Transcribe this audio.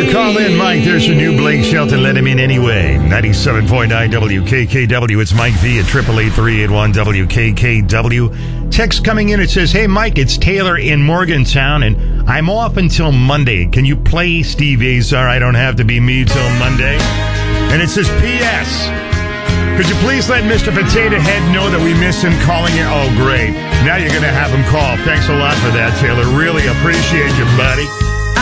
Call in, Mike. There's your new Blake Shelton. Let him in anyway. 97.9 WKKW. It's Mike V at 888-381-WKKW. Text coming in. It says, hey, Mike, it's Taylor in Morgantown, and I'm off until Monday. Can you play Steve Azar? I don't have to be me till Monday. And it says, P.S. Could you please let Mr. Potato Head know that we miss him calling you? Oh, great. Now you're going to have him call. Thanks a lot for that, Taylor. Really appreciate you, buddy.